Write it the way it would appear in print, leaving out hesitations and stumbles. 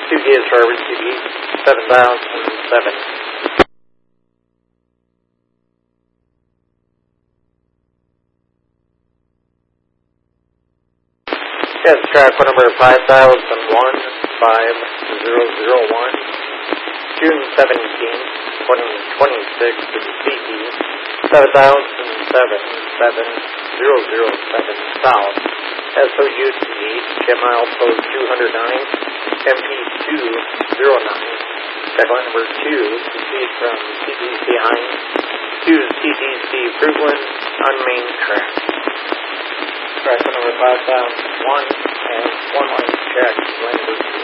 2Ks driver TV 7007. Yes, track number 5001-5001, June 17, 2026 to the CT 7007-7007 South, SOU to meet, Mile Post 209, MP209, Checkline number 2, proceed from CDC Hines to CDC Fruitland on main track. Track number 5001 and one line check, lane number 2.